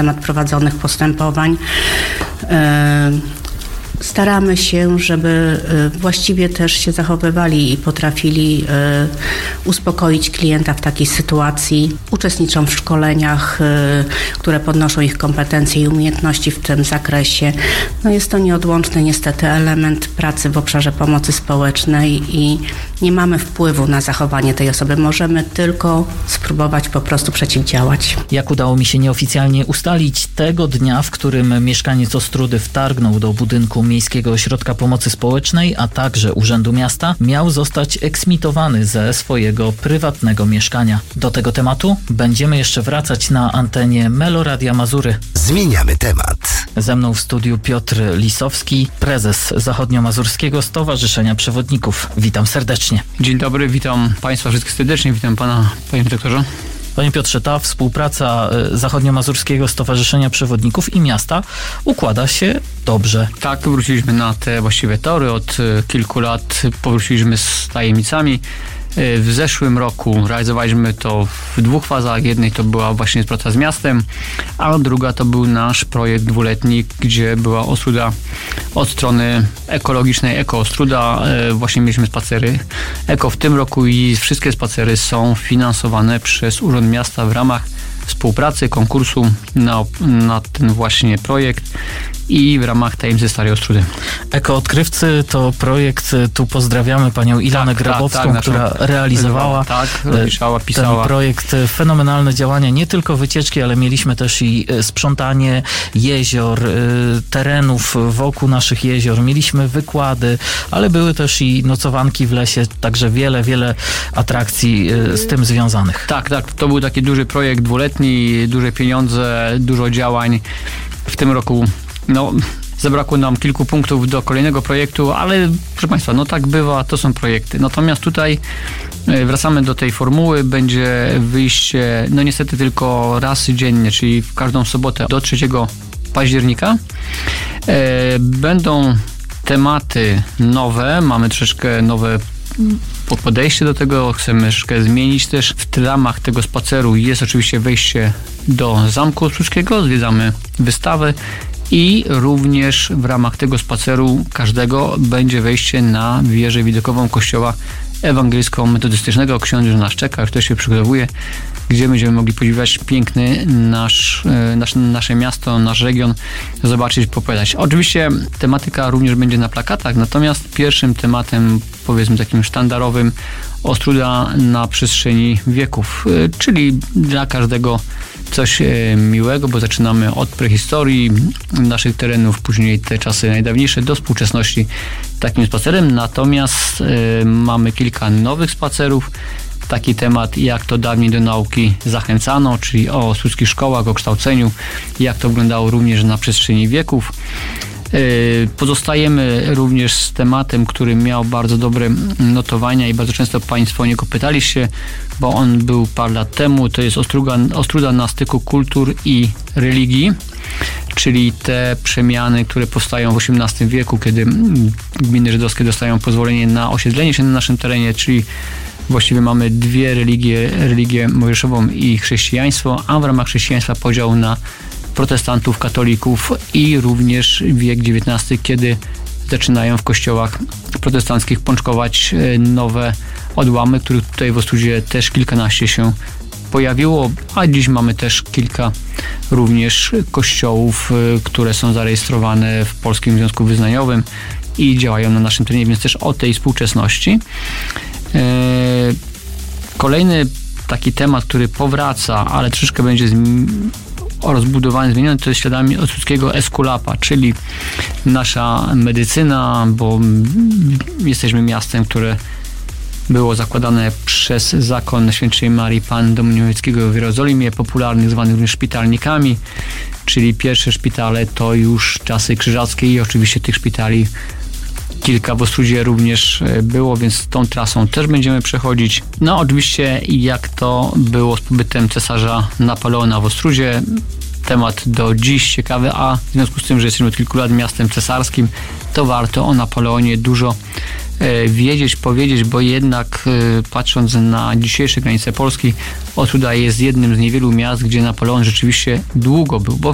temat prowadzonych postępowań. Staramy się, żeby właściwie też się zachowywali i potrafili uspokoić klienta w takiej sytuacji. Uczestniczą w szkoleniach, które podnoszą ich kompetencje i umiejętności w tym zakresie. No jest to nieodłączny niestety element pracy w obszarze pomocy społecznej i nie mamy wpływu na zachowanie tej osoby. Możemy tylko spróbować po prostu przeciwdziałać. Jak udało mi się nieoficjalnie ustalić, tego dnia, w którym mieszkaniec Ostródy wtargnął do budynku Miejskiego Ośrodka Pomocy Społecznej, a także Urzędu Miasta, miał zostać eksmitowany ze swojego prywatnego mieszkania. Do tego tematu będziemy jeszcze wracać na antenie Meloradia Mazury. Zmieniamy temat. Ze mną w studiu Piotr Lisowski, prezes Zachodniomazurskiego Stowarzyszenia Przewodników. Witam serdecznie. Dzień dobry, witam Państwa wszystkich serdecznie, witam Pana, Panie Dyrektorze. Panie Piotrze, ta współpraca Zachodniomazurskiego Stowarzyszenia Przewodników i miasta układa się dobrze. Tak, wróciliśmy na te właściwe tory. Od kilku lat powróciliśmy z tajemnicami. W zeszłym roku realizowaliśmy to w dwóch fazach. Jednej to była właśnie współpraca z miastem, a druga to był nasz projekt dwuletni, gdzie była Ostruda od strony ekologicznej, Eko Ostruda. Właśnie mieliśmy spacery Eko w tym roku i wszystkie spacery są finansowane przez Urząd Miasta w ramach współpracy, konkursu na ten właśnie projekt i w ramach Tajemnicy Starej Ostrudy. Ekoodkrywcy to projekt, tu pozdrawiamy panią Ilanę Grabowską, która realizowała pisała. Ten projekt. Fenomenalne działania, nie tylko wycieczki, ale mieliśmy też i sprzątanie jezior, terenów wokół naszych jezior, mieliśmy wykłady, ale były też i nocowanki w lesie, także wiele atrakcji z tym związanych. Tak, to był taki duży projekt dwuletni, duże pieniądze, dużo działań. W tym roku zabrakło nam kilku punktów do kolejnego projektu, ale proszę Państwa, tak bywa, to są projekty. Natomiast tutaj wracamy do tej formuły, będzie wyjście, niestety tylko raz dziennie, czyli w każdą sobotę do 3 października. Będą tematy nowe, mamy troszeczkę nowe podejście do tego, chcemy troszeczkę zmienić też. W ramach tego spaceru jest oczywiście wejście do Zamku Ostrudzkiego, zwiedzamy wystawę i również w ramach tego spaceru każdego będzie wejście na wieżę widokową kościoła ewangelicko-metodystycznego. Ksiądz już nas czeka, już też się przygotowuje, gdzie będziemy mogli podziwiać piękny nasze miasto, nasz region, zobaczyć, popowiadać. Oczywiście tematyka również będzie na plakatach, natomiast pierwszym tematem, powiedzmy takim sztandarowym, Ostruda na przestrzeni wieków, czyli dla każdego coś miłego, bo zaczynamy od prehistorii naszych terenów, później te czasy najdawniejsze do współczesności takim spacerem. Natomiast mamy kilka nowych spacerów. Taki temat, jak to dawniej do nauki zachęcano, czyli o ostrudzkich szkołach, o kształceniu, jak to wyglądało również na przestrzeni wieków. Pozostajemy również z tematem, który miał bardzo dobre notowania i bardzo często Państwo o niego pytali się, bo on był parę lat temu. To jest Ostruda na styku kultur i religii, czyli te przemiany, które powstają w XVIII wieku, kiedy gminy żydowskie dostają pozwolenie na osiedlenie się na naszym terenie, czyli właściwie mamy dwie religię mojżeszową i chrześcijaństwo, a w ramach chrześcijaństwa podział na protestantów, katolików i również wiek XIX, kiedy zaczynają w kościołach protestanckich pączkować nowe odłamy, których tutaj w Ostrudzie też kilkanaście się pojawiło, a dziś mamy też kilka również kościołów, które są zarejestrowane w Polskim Związku Wyznaniowym i działają na naszym terenie, więc też o tej współczesności. Kolejny taki temat, który powraca, ale troszeczkę będzie rozbudowany, zmieniony, to jest śladami ostrudzkiego Esculapa, czyli nasza medycyna, bo jesteśmy miastem, które było zakładane przez zakon Świętszej Marii Panny Dominiowickiego w Jerozolimie, popularnych zwanych również szpitalnikami, czyli pierwsze szpitale to już czasy krzyżackie i oczywiście tych szpitali kilka w Ostrudzie również było, więc tą trasą też będziemy przechodzić. Oczywiście jak to było z pobytem cesarza Napoleona w Ostrudzie, temat do dziś ciekawy, a w związku z tym, że jesteśmy od kilku lat miastem cesarskim, to warto o Napoleonie dużo wiedzieć, powiedzieć, bo jednak patrząc na dzisiejsze granice Polski, Ostruda jest jednym z niewielu miast, gdzie Napoleon rzeczywiście długo był, bo